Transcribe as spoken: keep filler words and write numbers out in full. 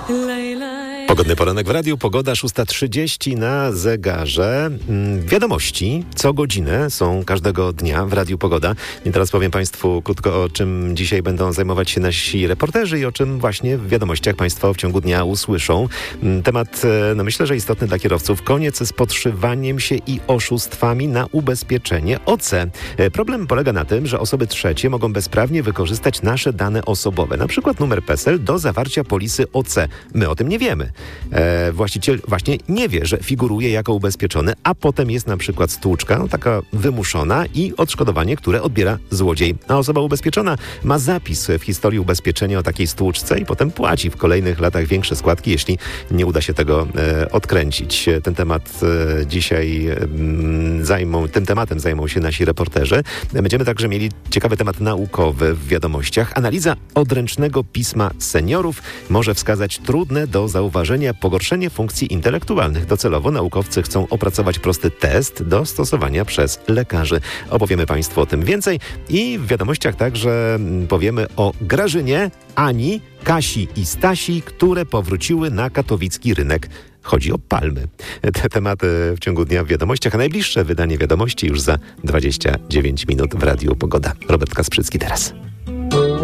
Pogodny poranek w radiu, pogoda szósta trzydzieści na zegarze. Wiadomości co godzinę są każdego dnia w Radiu Pogoda. I teraz powiem Państwu krótko, o czym dzisiaj będą zajmować się nasi reporterzy i o czym właśnie w wiadomościach Państwo w ciągu dnia usłyszą. Temat, no myślę, że istotny dla kierowców. Koniec z podszywaniem się i oszustwami na ubezpieczenie O C. Problem polega na tym, że osoby trzecie mogą bezprawnie wykorzystać nasze dane osobowe, na przykład numer PESEL do zawarcia polisy O C. My o tym nie wiemy. E, właściciel właśnie nie wie, że figuruje jako ubezpieczony, a potem jest na przykład stłuczka, no, taka wymuszona i odszkodowanie, które odbiera złodziej. A osoba ubezpieczona ma zapis w historii ubezpieczenia o takiej stłuczce i potem płaci w kolejnych latach większe składki, jeśli nie uda się tego e, odkręcić. Ten temat e, dzisiaj e, zajmą, tym tematem zajmą się nasi reporterzy. Będziemy także mieli ciekawy temat naukowy w wiadomościach. Analiza odręcznego pisma seniorów może wskazać trudne do zauważenia pogorszenie funkcji intelektualnych. Docelowo naukowcy chcą opracować prosty test do stosowania przez lekarzy. Opowiemy Państwu o tym więcej i w wiadomościach także powiemy o Grażynie, Ani, Kasi i Stasi, które powróciły na katowicki rynek. Chodzi o palmy. Te tematy w ciągu dnia w wiadomościach, a najbliższe wydanie wiadomości już za dwadzieścia dziewięć minut w Radiu Pogoda. Robert Kasprzycki teraz.